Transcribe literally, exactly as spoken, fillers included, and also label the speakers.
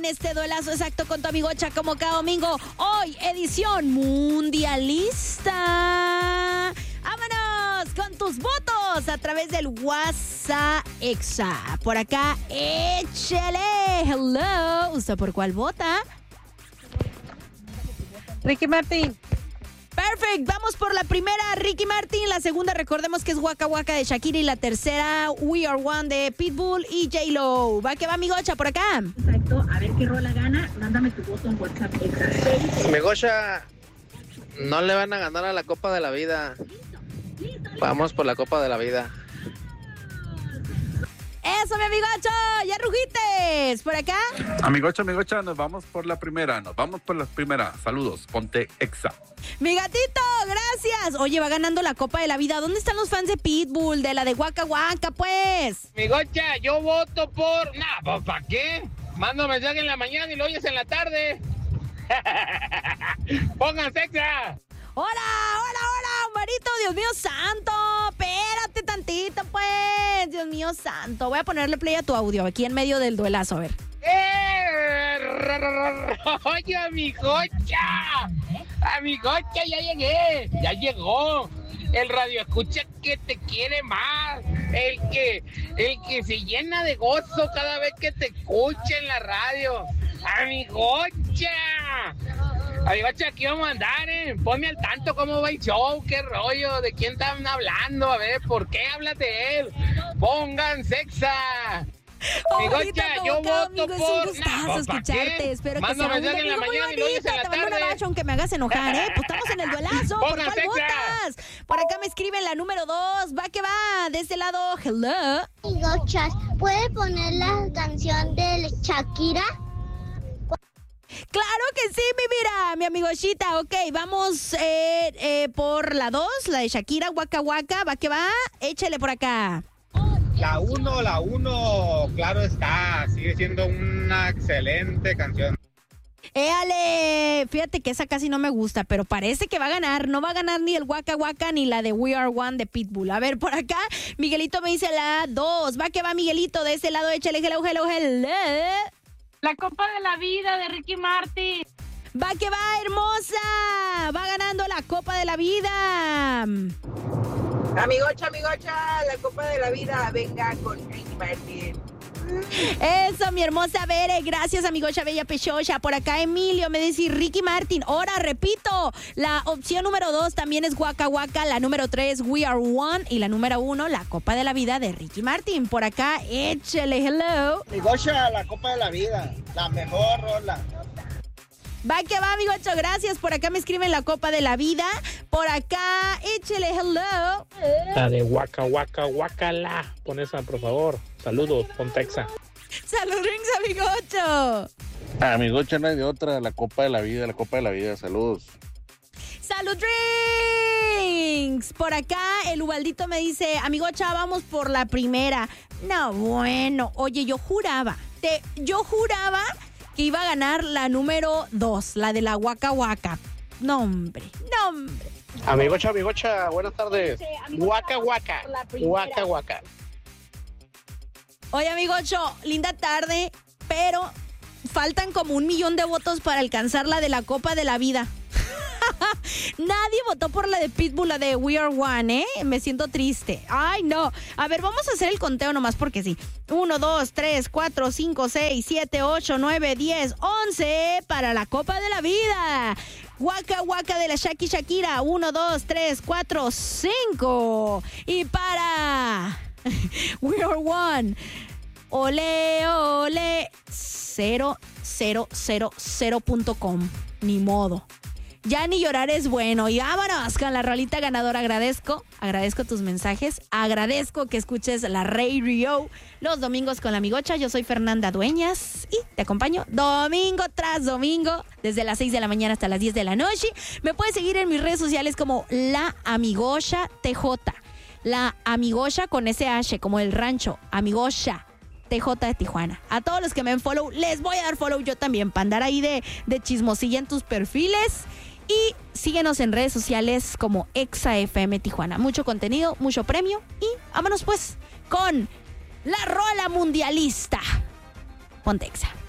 Speaker 1: este duelazo exacto con tu amigocha como cada domingo. Hoy, edición mundialista. ¡Vámonos con tus votos a través del WhatsApp Exa! Por acá, échale. Hello. ¿Usted por cuál vota?
Speaker 2: Ricky Martin.
Speaker 1: Perfect, vamos por la primera, Ricky Martin. La segunda, recordemos que es Waka Waka de Shakira. Y la tercera, We Are One de Pitbull y J-Lo. Va que va, mi gocha, por acá.
Speaker 3: Exacto, a ver qué rola gana. Mándame tu voto en WhatsApp Extra.
Speaker 4: Mi gocha, no le van a ganar a la Copa de la Vida. Vamos por la Copa de la Vida.
Speaker 1: Eso, mi amigocho, ya rugites. Por acá.
Speaker 5: Amigocha, amigocha, nos vamos por la primera. Nos vamos por la primera. Saludos, ponte Exa.
Speaker 1: Mi gatito, gracias. Oye, va ganando la Copa de la Vida. ¿Dónde están los fans de Pitbull, de la de Waka Waka, pues?
Speaker 6: Mi gocha, yo voto por... Nah, pues ¿para qué? Mando mensaje en la mañana y lo oyes en la tarde. ¡Pónganse Exa!
Speaker 1: ¡Hola, hola, hola, Marito! ¡Dios mío santo! Espérate tantito, pues. Dios mío santo. Voy a ponerle play a tu audio aquí en medio del duelazo, a ver.
Speaker 6: ¡Eh! ¡Oye, mi gocha! ¡A mi gocha ya llegué! ¡Ya llegó! El radio escucha que te quiere más. El que, el que se llena de gozo cada vez que te escucha en la radio. ¡A mi gocha! Amigocha, aquí vamos a andar, ¿eh? Ponme al tanto cómo va el show, qué rollo, de quién están hablando, a ver, ¿por qué hablas de él? Pónganse Exa. Amigocha, yo voto por...
Speaker 1: Es un gustazo escucharte, espero que sea un
Speaker 6: mensaje en la mañana y lo oyes en la
Speaker 1: te mando un
Speaker 6: tarde.
Speaker 1: abrazo aunque me hagas enojar, ¿eh? Pues estamos en el duelazo, ¿por cuál
Speaker 6: Pónganse Exa.
Speaker 1: votas? Por acá me escriben la número dos, va que va, de este lado, hello.
Speaker 7: Amigochas, ¿puede poner la canción de Shakira?
Speaker 1: Claro que sí, mi mira, mi amigochita. Ok, vamos eh, eh, por la dos, la de Shakira, Waka Waka. Va que va, échale por acá.
Speaker 8: La uno, la uno, claro está, sigue siendo una excelente canción.
Speaker 1: Éale, fíjate que esa casi no me gusta, pero parece que va a ganar. No va a ganar ni el Waka Waka ni la de We Are One de Pitbull. A ver, por acá, Miguelito me dice la dos. Va que va, Miguelito, de ese lado, échale, hello, hello, hello.
Speaker 2: La Copa de la Vida de Ricky Martin.
Speaker 1: Va que va, hermosa. Va ganando la Copa de la Vida.
Speaker 9: Amigocha, amigocha, la Copa de la Vida, venga con Ricky Martin.
Speaker 1: Eso, mi hermosa Bere, gracias, amigocha bella pechocha. Por acá Emilio me dice Ricky Martin. Ahora repito, la opción número dos también es Waka Waka, la número tres We Are One y la número uno la Copa de la Vida de Ricky Martin. Por acá, échale, hello.
Speaker 8: Amigocha, la Copa de la Vida, la mejor rola.
Speaker 1: Va que va, amigocho, gracias. Por acá me escriben la Copa de la Vida. Por acá, échale, hello.
Speaker 10: La de Waka Waka Wakala. Pon esa, por favor. Saludos, ponte Exa.
Speaker 1: Salud, rings, amigocho.
Speaker 11: Amigocha, no hay de otra. La Copa de la Vida, la Copa de la Vida. Saludos.
Speaker 1: ¡Salud, drinks! Por acá, el Ubaldito me dice, amigocha, vamos por la primera. No, bueno, oye, yo juraba, te, yo juraba que iba a ganar la número dos, la de la Waka Waka. No, hombre, no, hombre.
Speaker 10: Amigocha, amigocha, buenas tardes. Waka Waka, Waka Waka.
Speaker 1: Oye, amigocho, linda tarde, pero faltan como un millón de votos para alcanzar la de la Copa de la Vida. Nadie votó por la de Pitbull, la de We Are One, ¿eh? Me siento triste. Ay, no. A ver, vamos a hacer el conteo nomás porque sí. Uno, dos, tres, cuatro, cinco, seis, siete, ocho, nueve, diez, once para la Copa de la Vida. Waka Waka de la Shaki Shakira. Uno, dos, tres, cuatro, cinco. Y para We Are One. Ole, ole. Cero, cero, cero, cero punto com. Ni modo. Ya ni llorar es bueno. Y vámonos con la rolita ganadora. Agradezco, agradezco tus mensajes. Agradezco que escuches la radio los domingos con la amigocha. Yo soy Fernanda Dueñas y te acompaño domingo tras domingo desde las seis de la mañana hasta las diez de la noche. Me puedes seguir en mis redes sociales como La Amigocha T J. La Amigocha con ese H como el rancho. Amigocha T J de Tijuana. A todos los que me den follow, les voy a dar follow yo también para andar ahí de, de chismosilla en tus perfiles. Y síguenos en redes sociales como Exa F M Tijuana. Mucho contenido, mucho premio. Y vámonos pues con la rola mundialista. Ponte Exa.